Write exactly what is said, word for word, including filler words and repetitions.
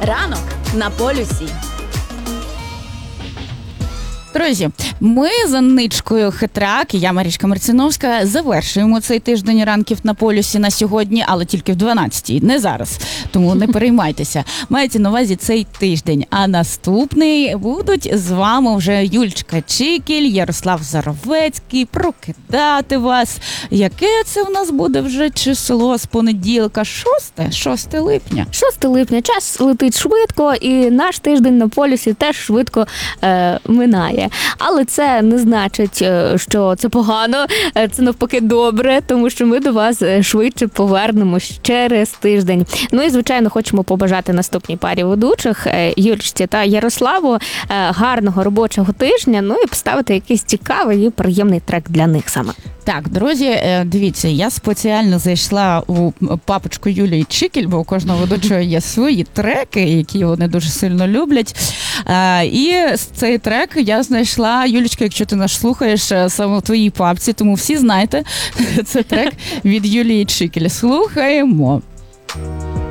Ранок на полюсі. Друзі, ми за ничкою Хитрак, я Марічка Марциновська, завершуємо цей тиждень ранків на полюсі на сьогодні, але тільки в дванадцятій, не зараз, тому не переймайтеся. Мається на увазі цей тиждень, а наступний будуть з вами вже Юлічка Чикіль, Ярослав Заровецький, прокидати вас. Яке це у нас буде вже число з понеділка? Шосте? Шосте липня. шосте липня. Час летить швидко, і наш тиждень на полюсі теж швидко е, минає. Але це не значить, що це погано, це навпаки добре, тому що ми до вас швидше повернемось через тиждень. Ну і, звичайно, хочемо побажати наступній парі ведучих, Юлічці та Ярославу, гарного робочого тижня, ну і поставити якийсь цікавий і приємний трек для них саме. Так, друзі, дивіться, я спеціально зайшла у папочку Юлії Чикіль, бо у кожного ведучого є свої треки, які вони дуже сильно люблять. І цей трек я знайшла, Юлічка, якщо ти нас слухаєш, саме в твоїй папці, тому всі знаєте, це трек від Юлії Чикіль. Слухаємо.